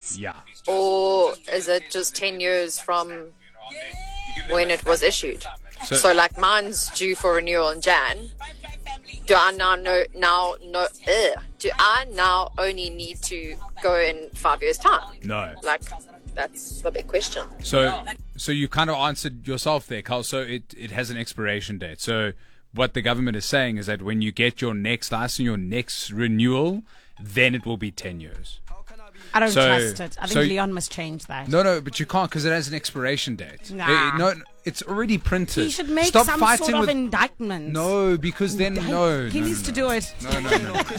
Yeah. Or is it just 10 years from when it was issued? So like mine's due for renewal in Jan. Do I do I now only need to go in 5 years' time? No. Like, that's the big question. So you kind of answered yourself there, Carl. So it has an expiration date. So what the government is saying is that when you get your next license, your next renewal, then it will be 10 years. I don't trust it. I think Leon must change that. No, but you can't because it has an expiration date. Nah. No, it's already printed. He should make Stop some fighting sort of with indictment. No, because then He needs to do it. No.